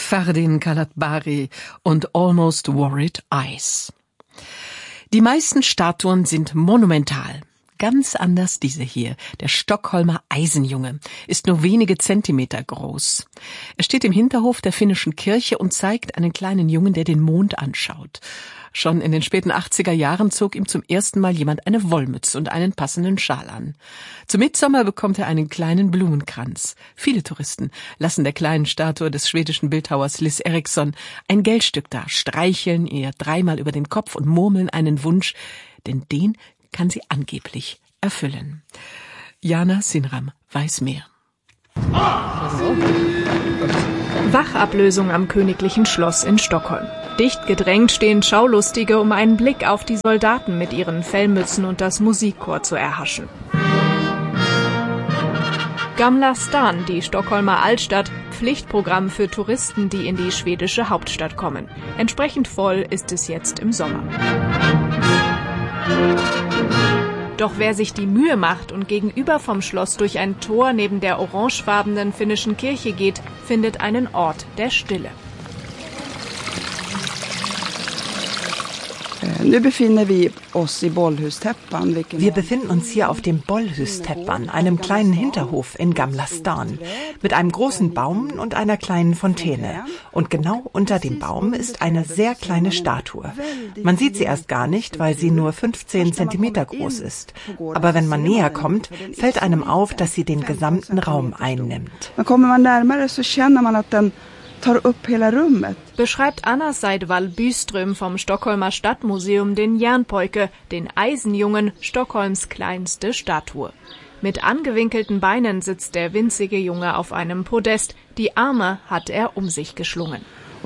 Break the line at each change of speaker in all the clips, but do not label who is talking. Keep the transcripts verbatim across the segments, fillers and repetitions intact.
Ferdin Kalatbari und Almost Worried Eyes. Die meisten Statuen sind monumental. Ganz anders diese hier. Der Stockholmer Eisenjunge ist nur wenige Zentimeter groß. Er steht im Hinterhof der finnischen Kirche und zeigt einen kleinen Jungen, der den Mond anschaut. Schon in den späten achtziger Jahren zog ihm zum ersten Mal jemand eine Wollmütze und einen passenden Schal an. Zum Mittsommer bekommt er einen kleinen Blumenkranz. Viele Touristen lassen der kleinen Statue des schwedischen Bildhauers Liss Eriksson ein Geldstück da, streicheln ihr dreimal über den Kopf und murmeln einen Wunsch, denn den kann sie angeblich erfüllen. Jana Sinram weiß mehr.
Wachablösung am Königlichen Schloss in Stockholm. Dicht gedrängt stehen Schaulustige, um einen Blick auf die Soldaten mit ihren Fellmützen und das Musikchor zu erhaschen. Gamla Stan, die Stockholmer Altstadt, Pflichtprogramm für Touristen, die in die schwedische Hauptstadt kommen. Entsprechend voll ist es jetzt im Sommer. Doch wer sich die Mühe macht und gegenüber vom Schloss durch ein Tor neben der orangefarbenen finnischen Kirche geht, findet einen Ort der Stille.
Wir befinden
uns hier auf dem Bollhusteppan, einem kleinen Hinterhof in Gamla Stan, mit einem großen Baum und einer kleinen Fontäne. Und genau unter dem Baum ist eine sehr kleine Statue. Man sieht sie erst gar nicht, weil sie nur fünfzehn Zentimeter groß ist. Aber wenn man näher kommt, fällt einem auf, dass sie den gesamten Raum einnimmt.
Beschreibt Anna Seidvall Byström vom Stockholmer Stadtmuseum den Järnpojke, den Eisenjungen, Stockholms kleinste Statue. Mit angewinkelten Beinen sitzt der winzige Junge auf einem Podest, die Arme hat er um sich geschlungen.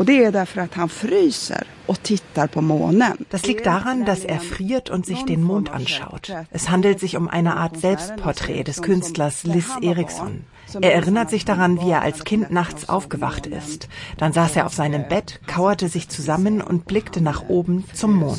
Das liegt daran, dass er friert und sich den Mond anschaut. Es handelt sich um eine Art Selbstporträt des Künstlers Liss Eriksson. Er erinnert sich daran, wie er als Kind nachts aufgewacht ist. Dann saß er auf seinem Bett, kauerte sich zusammen und blickte nach oben zum Mond.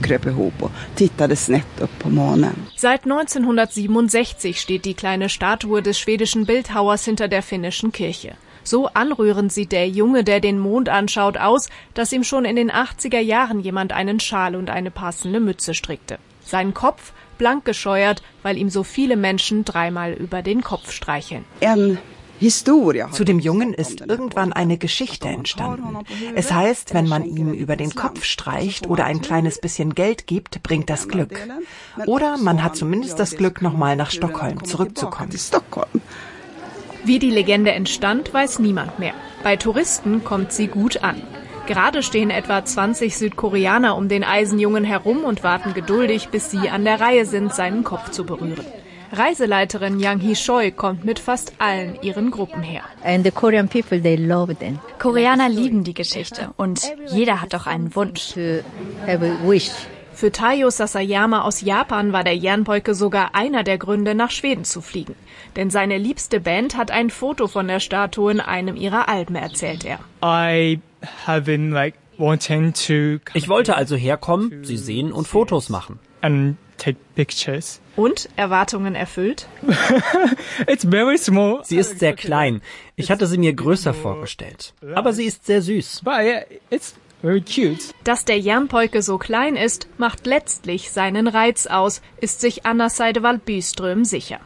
Seit neunzehnhundertsiebenundsechzig steht die kleine Statue des schwedischen Bildhauers hinter der finnischen Kirche. So anrührend sieht der Junge, der den Mond anschaut, aus, dass ihm schon in den achtziger Jahren jemand einen Schal und eine passende Mütze strickte. Sein Kopf blank gescheuert, weil ihm so viele Menschen dreimal über den Kopf streicheln.
Zu dem Jungen ist irgendwann eine Geschichte entstanden. Es heißt, wenn man ihm über den Kopf streicht oder ein kleines bisschen Geld gibt, bringt das Glück. Oder man hat zumindest das Glück, nochmal nach Stockholm zurückzukommen.
Wie die Legende entstand, weiß niemand mehr. Bei Touristen kommt sie gut an. Gerade stehen etwa zwanzig Südkoreaner um den Eisenjungen herum und warten geduldig, bis sie an der Reihe sind, seinen Kopf zu berühren. Reiseleiterin Yang Hee-choi kommt mit fast allen ihren Gruppen her.
And the Korean people, they love them.
Koreaner lieben die Geschichte und jeder hat doch einen Wunsch.
To have a wish.
Für Taiyo Sasayama aus Japan war der Järnpojke sogar einer der Gründe, nach Schweden zu fliegen. Denn seine liebste Band hat ein Foto von der Statue in einem ihrer Alben, erzählt er.
I have been like wanting to.
Ich wollte also herkommen, sie sehen und Fotos machen.
And take pictures.
Und Erwartungen erfüllt?
It's very small.
Sie ist sehr klein. Ich hatte sie mir größer vorgestellt. Aber sie ist sehr süß.
But yeah, it's very cute.
Dass der Järnpojke so klein ist, macht letztlich seinen Reiz aus, ist sich Anna Seidvall Byström sicher.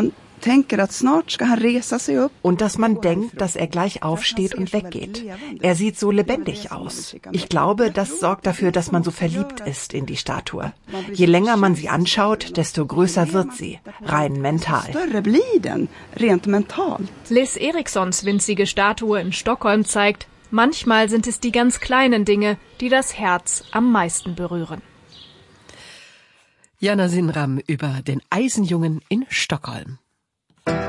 Und dass man denkt, dass er gleich aufsteht und weggeht. Er sieht so lebendig aus. Ich glaube, das sorgt dafür, dass man so verliebt ist in die Statue. Je länger man sie anschaut, desto größer wird sie, rein mental.
Liss Erikssons winzige Statue in Stockholm zeigt, manchmal sind es die ganz kleinen Dinge, die das Herz am meisten berühren.
Jana Sinram über den Eisenjungen in Stockholm.